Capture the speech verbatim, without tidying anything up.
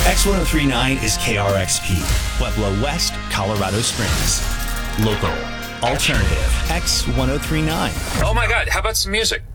X one oh three point nine is K R X P, Pueblo West, Colorado Springs. Local, alternative, X one oh three point nine. Oh my God, how about some music?